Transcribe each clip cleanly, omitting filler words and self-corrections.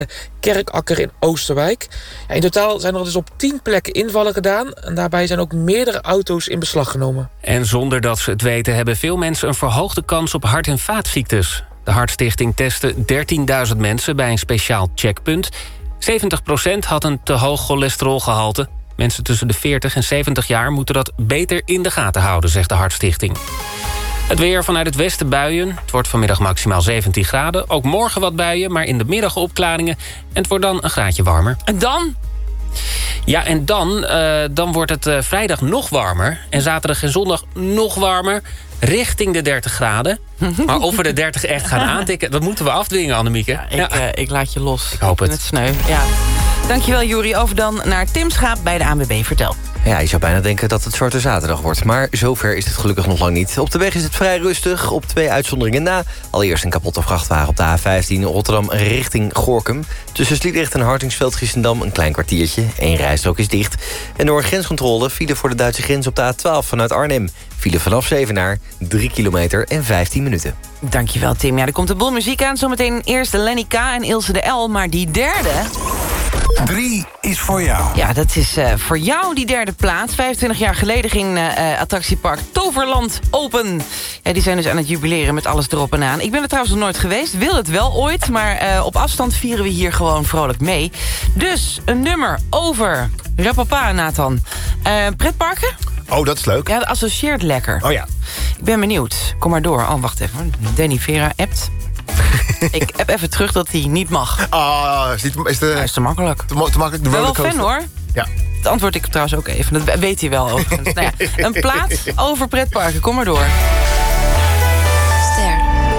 Kerkakker in Oosterwijk. Ja, in totaal zijn er dus op 10 plekken invallen gedaan. En daarbij zijn ook meerdere auto's in beslag genomen. En zonder dat ze het weten hebben veel mensen een verhoogde kans op hart- en vaatziektes. De Hartstichting testte 13.000 mensen bij een speciaal checkpunt. 70% had een te hoog cholesterolgehalte. Mensen tussen de 40 en 70 jaar moeten dat beter in de gaten houden, zegt de Hartstichting. Het weer vanuit het westen buien. Het wordt vanmiddag maximaal 17 graden. Ook morgen wat buien, maar in de middag opklaringen. En het wordt dan een graadje warmer. En dan? Ja, en dan wordt het vrijdag nog warmer. En zaterdag en zondag nog warmer. Richting de 30 graden. Maar of we de 30 echt gaan aantikken, dat moeten we afdwingen, Annemieke. Ik laat je los. Ik hoop het. Het sneu. Ja. Dankjewel, Juri. Over dan naar Tim Schaap bij de ANWB. Vertel. Ja, je zou bijna denken dat het Zwarte Zaterdag wordt. Maar zover is het gelukkig nog lang niet. Op de weg is het vrij rustig, op 2 uitzonderingen na. Allereerst een kapotte vrachtwagen op de A15 Rotterdam richting Gorinchem. Tussen Sliedrecht en Hardingsveld-Giessendam een klein kwartiertje. 1 rijstrook is dicht. En door een grenscontrole file voor de Duitse grens op de A12 vanuit Arnhem. File vanaf Zevenaar, 3 kilometer en 15 minuten. Dankjewel, Tim. Ja, er komt een boel muziek aan. Zometeen eerst Lenny K. en Ilse de L. Maar die derde... 3 is voor jou. Ja, dat is voor jou die derde plaats. 25 jaar geleden ging attractiepark Toverland open. Ja, die zijn dus aan het jubileren met alles erop en aan. Ik ben er trouwens nog nooit geweest, wil het wel ooit... maar op afstand vieren we hier gewoon vrolijk mee. Dus een nummer over Rapapa, Nathan. Pretparken? Oh, dat is leuk. Ja, dat associeert lekker. Oh ja. Ik ben benieuwd. Kom maar door. Oh, wacht even. Danny Vera appt. Ik heb even terug dat hij niet mag. Is te makkelijk. Te makkelijk. Ik ben wel fan, hoor. Ja. Dat antwoord ik trouwens ook even. Dat weet hij wel overigens. Nou ja, een plaat over pretparken. Kom maar door. Ster.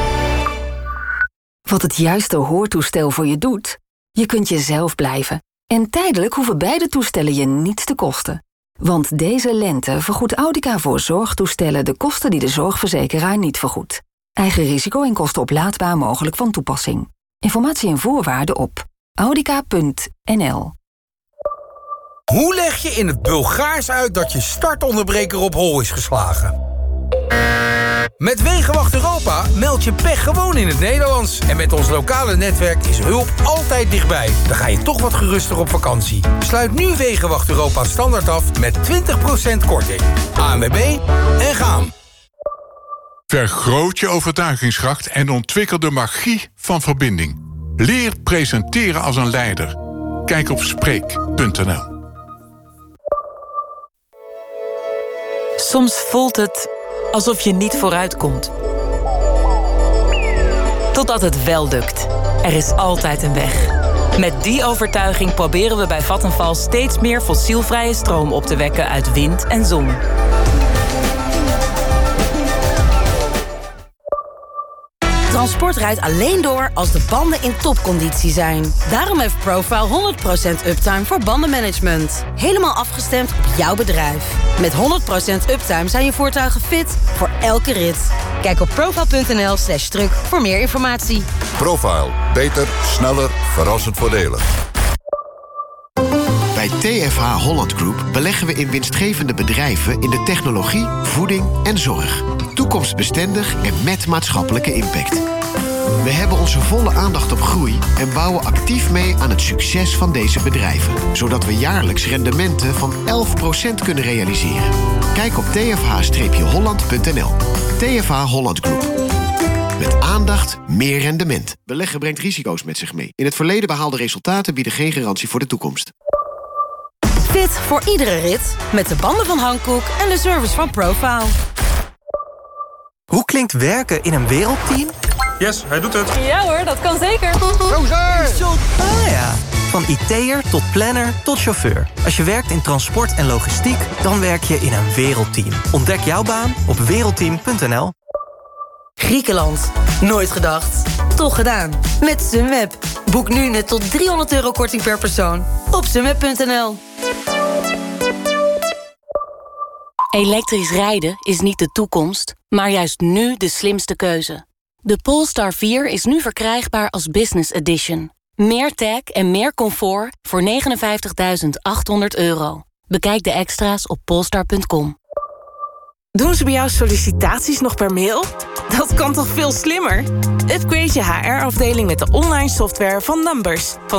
Wat het juiste hoortoestel voor je doet? Je kunt jezelf blijven. En tijdelijk hoeven beide toestellen je niets te kosten. Want deze lente vergoedt Audica voor zorgtoestellen de kosten die de zorgverzekeraar niet vergoedt. Eigen risico en kosten oplaadbaar mogelijk van toepassing. Informatie en voorwaarden op audica.nl. Hoe leg je in het Bulgaars uit dat je startonderbreker op hol is geslagen? Met Wegenwacht Europa meld je pech gewoon in het Nederlands. En met ons lokale netwerk is hulp altijd dichtbij. Dan ga je toch wat geruster op vakantie. Sluit nu Wegenwacht Europa standaard af met 20% korting. ANWB en gaan. Vergroot je overtuigingskracht en ontwikkel de magie van verbinding. Leer presenteren als een leider. Kijk op Spreek.nl. Soms voelt het alsof je niet vooruitkomt. Totdat het wel lukt. Er is altijd een weg. Met die overtuiging proberen we bij Vattenfall steeds meer fossielvrije stroom op te wekken uit wind en zon. Transport rijdt alleen door als de banden in topconditie zijn. Daarom heeft Profile 100% uptime voor bandenmanagement. Helemaal afgestemd op jouw bedrijf. Met 100% uptime zijn je voertuigen fit voor elke rit. Kijk op profile.nl/truck voor meer informatie. Profile. Beter, sneller, verrassend voordelig. Bij TFH Holland Group beleggen we in winstgevende bedrijven in de technologie, voeding en zorg. Toekomstbestendig en met maatschappelijke impact. We hebben onze volle aandacht op groei en bouwen actief mee aan het succes van deze bedrijven. Zodat we jaarlijks rendementen van 11% kunnen realiseren. Kijk op tfh-holland.nl. TFH Holland Group. Met aandacht meer rendement. Beleggen brengt risico's met zich mee. In het verleden behaalde resultaten bieden geen garantie voor de toekomst. Fit voor iedere rit. Met de banden van Hankook en de service van Profile. Hoe klinkt werken in een wereldteam? Yes, hij doet het. Ja hoor, dat kan zeker. Ah ja. Van IT'er tot planner tot chauffeur. Als je werkt in transport en logistiek, dan werk je in een wereldteam. Ontdek jouw baan op wereldteam.nl. Griekenland. Nooit gedacht. Toch gedaan. Met Sunweb. Boek nu net tot €300 korting per persoon. Op sunweb.nl. Elektrisch rijden is niet de toekomst, maar juist nu de slimste keuze. De Polestar 4 is nu verkrijgbaar als Business Edition. Meer tech en meer comfort voor €59.800. Bekijk de extra's op polestar.com. Doen ze bij jou sollicitaties nog per mail? Dat kan toch veel slimmer? Upgrade je HR-afdeling met de online software van Numbers. Van